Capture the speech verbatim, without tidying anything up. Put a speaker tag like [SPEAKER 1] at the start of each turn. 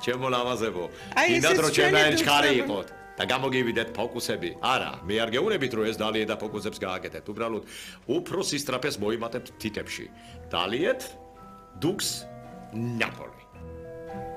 [SPEAKER 1] ჩემო ლამაზებო. კიდათ რომ ჩემნაირი ჩხარი იყოთ და გამოგივიდეთ ფოკუსები. არა, მე არ გეუბნებით რომ ეს დალიეთ და ფოკუსებს გააკეთეთ. უბრალოდ უფრო სისტრაფეს მოიმატებთ თითებში. დალიეთ დუქს ნაპოლი.